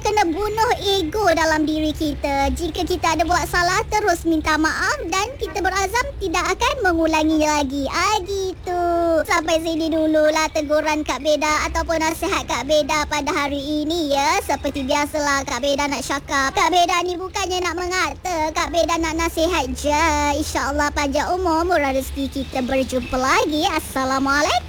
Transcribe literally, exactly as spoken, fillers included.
kena bunuh ego dalam diri kita. Jika kita ada buat salah, terus minta maaf dan kita berazam tidak akan mengulangi lagi. Ah gitu. Sampai sini dululah teguran Kak Beda ataupun nasihat Kak Beda pada hari ini ya. Seperti biasalah Kak Beda nak cakap, Kak Beda ni bukannya nak mengata, Kak Beda nak nasihat je. InsyaAllah panjang umur, murah rezeki, kita berjumpa lagi. Assalamualaikum.